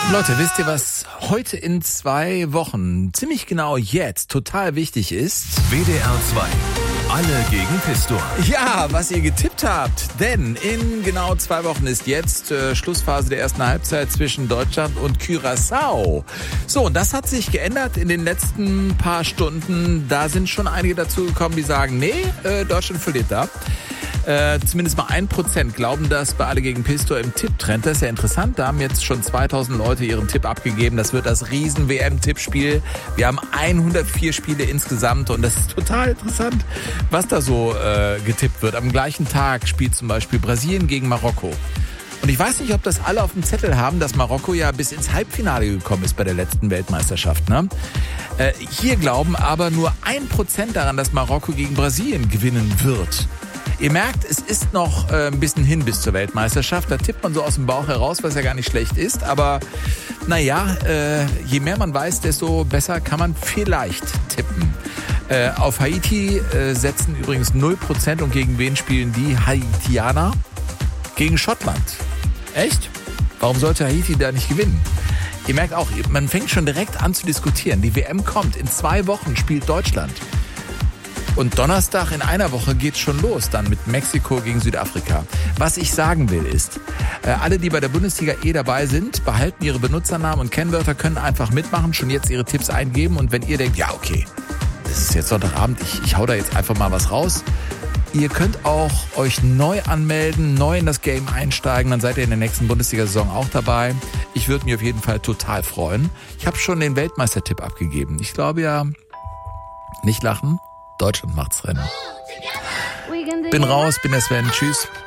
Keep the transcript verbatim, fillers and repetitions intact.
Leute, wisst ihr, was heute in zwei Wochen, ziemlich genau jetzt, total wichtig ist? W D R zwei. Alle gegen Pistor. Ja, was ihr getippt habt. Denn in genau zwei Wochen ist jetzt äh, Schlussphase der ersten Halbzeit zwischen Deutschland und Curaçao. So, und das hat sich geändert in den letzten paar Stunden. Da sind schon einige dazugekommen, die sagen, nee, äh, Deutschland verliert da. Äh, zumindest mal ein Prozent glauben das bei Alle gegen Pistor im Tipptrend. Das ist ja interessant. Da haben jetzt schon zweitausend Leute ihren Tipp abgegeben. Das wird das Riesen-W M-Tippspiel. Wir haben hundertvier Spiele insgesamt und das ist total interessant, was da so äh, getippt wird. Am gleichen Tag spielt zum Beispiel Brasilien gegen Marokko. Und ich weiß nicht, ob das alle auf dem Zettel haben, dass Marokko ja bis ins Halbfinale gekommen ist bei der letzten Weltmeisterschaft. Ne? Äh, hier glauben aber nur ein Prozent daran, dass Marokko gegen Brasilien gewinnen wird. Ihr merkt, es ist noch äh, ein bisschen hin bis zur Weltmeisterschaft. Da tippt man so aus dem Bauch heraus, was ja gar nicht schlecht ist. Aber naja, äh, je mehr man weiß, desto besser kann man vielleicht tippen. Äh, auf Haiti äh, setzen übrigens null Prozent. Und gegen wen spielen die Haitianer? Gegen Schottland. Echt? Warum sollte Haiti da nicht gewinnen? Ihr merkt auch, man fängt schon direkt an zu diskutieren. Die W M kommt. In zwei Wochen spielt Deutschland. Und Donnerstag in einer Woche geht's schon los, dann mit Mexiko gegen Südafrika. Was ich sagen will ist, äh, alle, die bei der Bundesliga eh dabei sind, behalten ihre Benutzernamen und Kennwörter, können einfach mitmachen, schon jetzt ihre Tipps eingeben. Und wenn ihr denkt, ja okay, das ist jetzt Sonntagabend, ich, ich hau da jetzt einfach mal was raus. Ihr könnt auch euch neu anmelden, neu in das Game einsteigen, dann seid ihr in der nächsten Bundesliga-Saison auch dabei. Ich würde mich auf jeden Fall total freuen. Ich habe schon den Weltmeistertipp abgegeben. Ich glaube ja, nicht lachen. Deutschland macht's Rennen. Bin raus, bin der Sven. Tschüss.